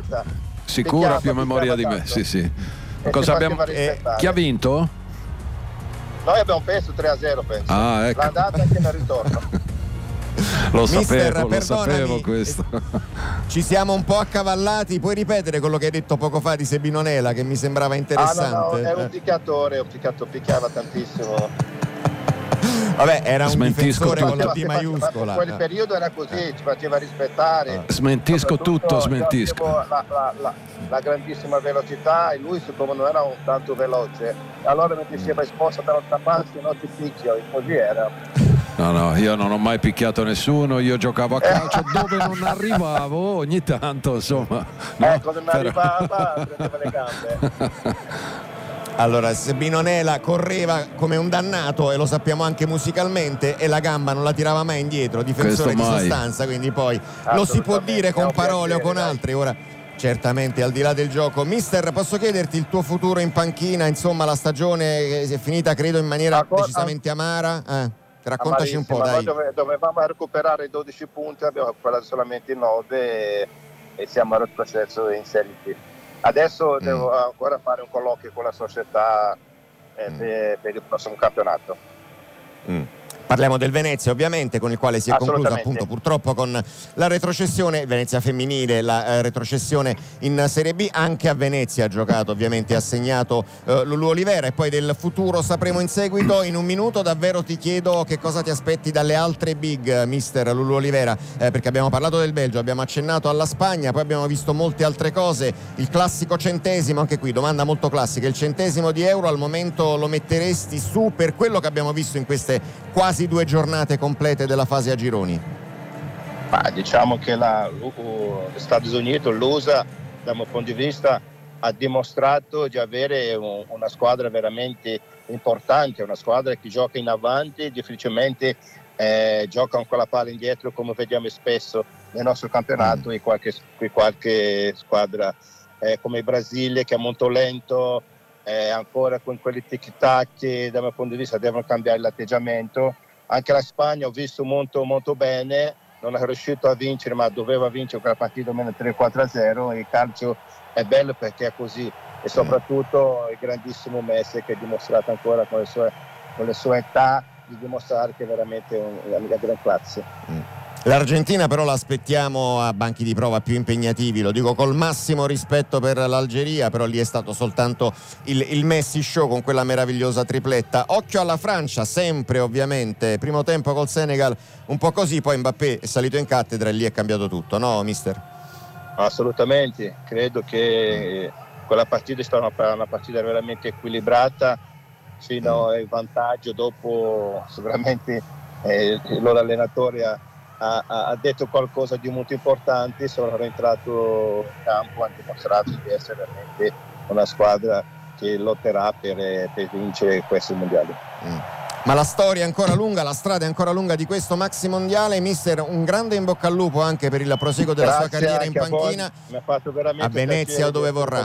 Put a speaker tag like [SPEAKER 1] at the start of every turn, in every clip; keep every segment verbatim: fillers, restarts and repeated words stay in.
[SPEAKER 1] verità.
[SPEAKER 2] Sicura più memoria di me, tanto. Sì sì. Cosa abbiamo, eh, chi ha vinto?
[SPEAKER 1] Noi abbiamo perso tre a zero, penso.
[SPEAKER 2] Ah, ecco.
[SPEAKER 1] L'andata anche nel ritorno.
[SPEAKER 2] Lo
[SPEAKER 3] Mister,
[SPEAKER 2] sapevo, lo sapevo questo.
[SPEAKER 3] Ci siamo un po' accavallati. Puoi ripetere quello che hai detto poco fa di Sebino Nela, che mi sembrava interessante?
[SPEAKER 1] Ah, no, no, è un picchiatore, un picchiato, picchiava tantissimo.
[SPEAKER 3] Vabbè, era un
[SPEAKER 2] Smentisco
[SPEAKER 3] difensore con la D maiuscola.
[SPEAKER 1] In quel periodo era così, ci faceva rispettare.
[SPEAKER 2] Smentisco tutto, smentisco.
[SPEAKER 1] La, la, la, la grandissima velocità, e lui siccome non era un tanto veloce, allora non ti si era esposto dall'altra parte, non ti picchio, e così era.
[SPEAKER 2] No, no, io non ho mai picchiato nessuno, io giocavo a calcio dove non arrivavo, ogni tanto, insomma. No?
[SPEAKER 1] Eh, quando non arrivava, prendeva le gambe.
[SPEAKER 3] Allora, Sebino Nela correva come un dannato, e lo sappiamo anche musicalmente, e la gamba non la tirava mai indietro, difensore di sostanza, quindi poi lo si può dire con parole o con altre. Ora, certamente, al di là del gioco, mister, posso chiederti il tuo futuro in panchina? Insomma, la stagione si è finita, credo, in maniera ah, decisamente amara. Eh, raccontaci un po', dai.
[SPEAKER 1] Dove, dovevamo recuperare dodici punti, abbiamo recuperato solamente nove e, e siamo al processo in Serie B. Adesso mm. devo ancora fare un colloquio con la società eh, mm. per, per il prossimo campionato.
[SPEAKER 3] Mm. Parliamo del Venezia, ovviamente, con il quale si è conclusa, appunto, purtroppo con la retrocessione. Venezia femminile, la eh, retrocessione in Serie B. Anche a Venezia ha giocato, ovviamente, ha segnato eh, Lulu Olivera, e poi del futuro sapremo in seguito. In un minuto davvero ti chiedo che cosa ti aspetti dalle altre big, mister Lulu Olivera, eh, perché abbiamo parlato del Belgio, abbiamo accennato alla Spagna, poi abbiamo visto molte altre cose. Il classico centesimo, anche qui domanda molto classica, il centesimo di euro al momento lo metteresti su per quello che abbiamo visto in queste quasi due giornate complete della fase a gironi?
[SPEAKER 1] Ma diciamo che la, gli Stati Uniti, l'U S A, dal mio punto di vista, ha dimostrato di avere un, una squadra veramente importante, una squadra che gioca in avanti, difficilmente eh, gioca con la palla indietro, come vediamo spesso nel nostro campionato, mm. e qualche, qualche squadra eh, come il Brasile, che è molto lento, eh, ancora con quelli tic-tac che dal mio punto di vista devono cambiare l'atteggiamento. Anche la Spagna ho visto molto molto bene, non è riuscito a vincere, ma doveva vincere quella partita almeno tre quattro a zero. Il calcio è bello perché è così, e soprattutto il grandissimo Messi, che ha dimostrato ancora con le sue, con le sue età di dimostrare che è veramente una, una gran classe.
[SPEAKER 3] Mm. L'Argentina però l'aspettiamo a banchi di prova più impegnativi, lo dico col massimo rispetto per l'Algeria, però lì è stato soltanto il, il Messi show con quella meravigliosa tripletta. Occhio alla Francia, sempre ovviamente, primo tempo col Senegal un po' così, poi Mbappé è salito in cattedra e lì è cambiato tutto, no mister?
[SPEAKER 1] Assolutamente, credo che quella partita è stata una, una partita veramente equilibrata fino mm. al vantaggio. Dopo sicuramente eh, il loro allenatore ha Ha, ha detto qualcosa di molto importante, sono rientrato in campo, hanno dimostrato di essere veramente una squadra che lotterà per, per vincere questo mondiale.
[SPEAKER 3] Mm. Ma la storia è ancora lunga, la strada è ancora lunga di questo maxi mondiale. Mister, un grande in bocca al lupo anche per il proseguo della
[SPEAKER 1] Grazie
[SPEAKER 3] sua carriera in panchina
[SPEAKER 1] a, Mi ha fatto veramente
[SPEAKER 3] a Venezia o dove vorrà.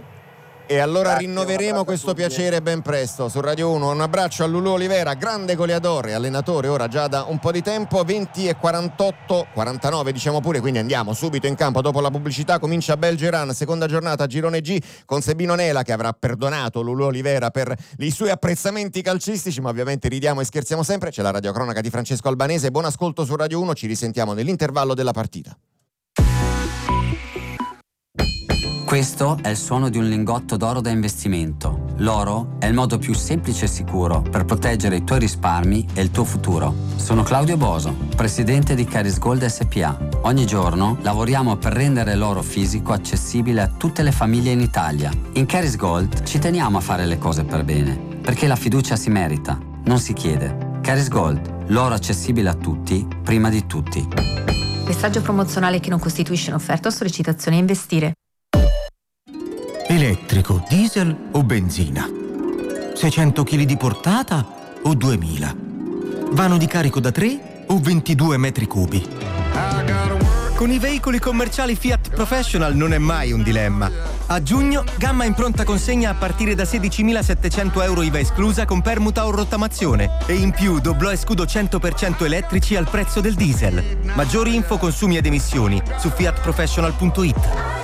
[SPEAKER 3] E allora
[SPEAKER 1] Grazie,
[SPEAKER 3] rinnoveremo questo piacere ben presto su Radio uno. Un abbraccio a Lulu Olivera, grande goleatore, allenatore ora già da un po' di tempo. Venti e quarantotto, quarantanove diciamo pure, quindi andiamo subito in campo dopo la pubblicità. Comincia Belgeran, seconda giornata girone G, con Sebino Nela che avrà perdonato Lulu Olivera per i suoi apprezzamenti calcistici, ma ovviamente ridiamo e scherziamo sempre. C'è la radiocronaca di Francesco Albanese. Buon ascolto su Radio uno, ci risentiamo nell'intervallo della partita.
[SPEAKER 4] Questo è il suono di un lingotto d'oro da investimento. L'oro è il modo più semplice e sicuro per proteggere i tuoi risparmi e il tuo futuro. Sono Claudio Boso, presidente di Caris Gold S P A. Ogni giorno lavoriamo per rendere l'oro fisico accessibile a tutte le famiglie in Italia. In Caris Gold ci teniamo a fare le cose per bene, perché la fiducia si merita, non si chiede. Caris Gold, l'oro accessibile a tutti, prima di tutti.
[SPEAKER 5] Messaggio promozionale che non costituisce un'offerta o sollecitazione a investire.
[SPEAKER 6] Elettrico, diesel o benzina? seicento chilogrammi di portata o duemila? Vano di carico da tre o ventidue metri cubi?
[SPEAKER 7] Con i veicoli commerciali Fiat Professional non è mai un dilemma. A giugno, gamma in pronta consegna a partire da sedicimilasettecento euro I V A esclusa con permuta o rottamazione. E in più doblò e scudo cento per cento elettrici al prezzo del diesel. Maggiori info, consumi ed emissioni su fiat professional punto it.